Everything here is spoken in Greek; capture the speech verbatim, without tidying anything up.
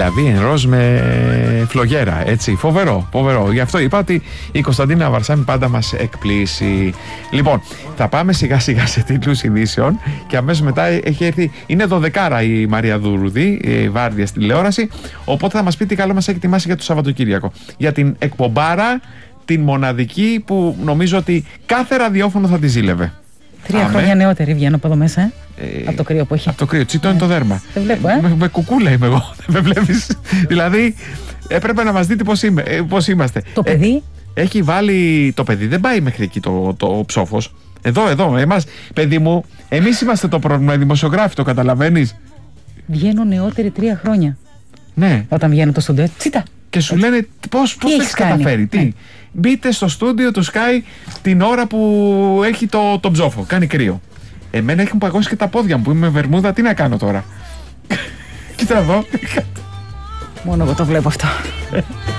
λαβή ροζ με φλογέρα. Έτσι, φοβερό, φοβερό. Γι' αυτό είπα ότι η Κωνσταντίνα Βαρσάμι πάντα μας εκπλήσει. Λοιπόν, θα πάμε σιγά σιγά σε τίτλους ειδήσεων και αμέσως μετά έχει έρθει. Είναι δωδεκάρα η Μαρία Δουρουδή, η Βάρδια στη τηλεόραση. Οπότε θα μας πει τι καλό μας έχει ετοιμάσει για το Σαββατοκύριακο. Για την εκπομπάρα, την μοναδική που νομίζω ότι κάθε ραδιόφωνο θα τη ζήλευε. Τρία Άμε. χρόνια νεότερη βγαίνω από εδώ μέσα. Ε? Ε, από το κρύο που έχει. Από το κρύο, τσιτώνει το δέρμα. Δεν βλέπω, ε. Με, με κουκούλα είμαι εγώ. Δεν με βλέπεις. Δηλαδή, έπρεπε να μας δείτε πώς, είμαι, ε, πώς είμαστε. Το παιδί. Ε, έχει βάλει. Το παιδί δεν πάει μέχρι εκεί το, το ψόφος. Εδώ, εδώ. Εμάς, παιδί μου, εμείς είμαστε το πρόβλημα. Οι δημοσιογράφοι, το καταλαβαίνεις. Βγαίνω νεότερη τρία χρόνια. Ναι. Όταν βγαίνω το στούντιο. Τσίτα. Και σου λένε πώς το έχεις καταφέρει. Τι. Ναι. Μπείτε στο στούντιο του Sky την ώρα που έχει το, το ψόφο. Κάνει κρύο. Εμένα έχουν παγώσει και τα πόδια μου που είμαι με βερμούδα. Τι να κάνω τώρα. Κοίτα εδώ. Μόνο εγώ το βλέπω αυτό.